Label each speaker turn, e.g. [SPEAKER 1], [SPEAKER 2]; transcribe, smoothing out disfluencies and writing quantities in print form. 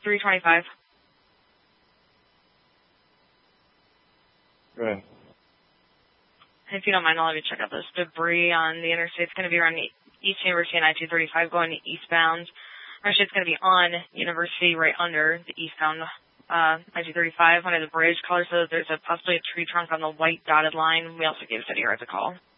[SPEAKER 1] 325.
[SPEAKER 2] Go ahead.
[SPEAKER 1] If you don't mind, I'll have you check out this debris on the interstate. It's going to be around East University and I-235 going eastbound. Actually, it's going to be on University right under the eastbound I-235 under the bridge. Caller says there's possibly a tree trunk on the white dotted line. We also gave City Yards a call.